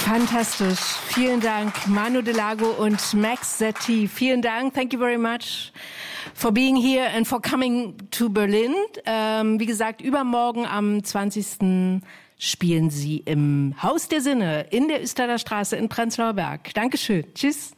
Fantastisch. Vielen Dank, Manu Delago und Max Setti. Vielen Dank. Thank you very much for being here and for coming to Berlin. Wie gesagt, übermorgen am 20. spielen Sie im Haus der Sinne in der Üstaler Straße in Prenzlauer Berg. Dankeschön. Tschüss.